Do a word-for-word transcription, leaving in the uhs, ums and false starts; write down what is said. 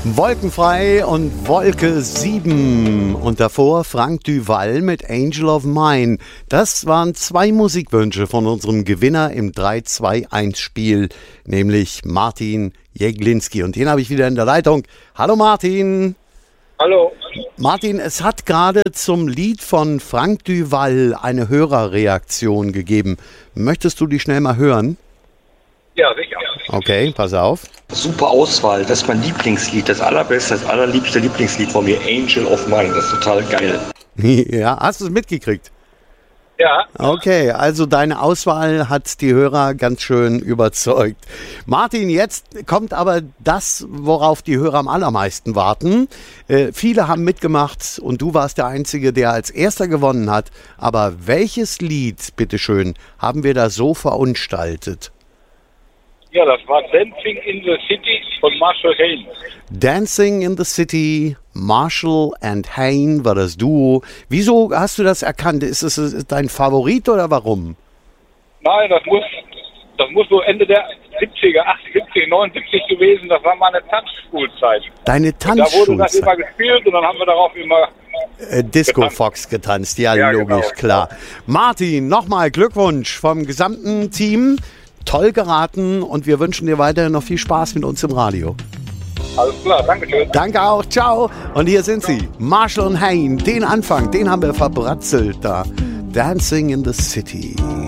Wolkenfrei und Wolke sieben. Und davor Frank Duval mit Angel of Mine. Das waren zwei Musikwünsche von unserem Gewinner im drei zwei eins Spiel, nämlich Martin Jeglinski. Und den habe ich wieder in der Leitung. Hallo Martin. Hallo. Martin, es hat gerade zum Lied von Frank Duval eine Hörerreaktion gegeben. Möchtest du die schnell mal hören? Ja, sicher. Okay, pass auf. Super Auswahl, das ist mein Lieblingslied, das allerbeste, das allerliebste Lieblingslied von mir, Angel of Mine, das ist total geil. Ja, hast du es mitgekriegt? Ja. Okay, also deine Auswahl hat die Hörer ganz schön überzeugt. Martin, jetzt kommt aber das, worauf die Hörer am allermeisten warten. Äh, viele haben mitgemacht und du warst der Einzige, der als erster gewonnen hat. Aber welches Lied, bitteschön, haben wir da so verunstaltet? Ja, das war Dancing in the City von Marshall Haynes. Dancing in the City, Marshall and Hayne war das Duo. Wieso hast du das erkannt? Ist es dein Favorit oder warum? Nein, das muss, das muss so Ende der siebziger, achtziger, siebziger, neunundsiebzig gewesen. Das war meine Tanzschulzeit. Deine Tanzschulzeit? Da wurde das immer gespielt und dann haben wir darauf immer äh, Disco getanzt. Fox getanzt. Ja, ja logisch, genau. Klar. Martin, nochmal Glückwunsch vom gesamten Team. Toll geraten und wir wünschen dir weiterhin noch viel Spaß mit uns im Radio. Alles klar, danke schön. Danke auch, ciao. Und hier sind sie, Marshall und Hayne. Den Anfang, den haben wir verbratzelt da. Dancing in the City.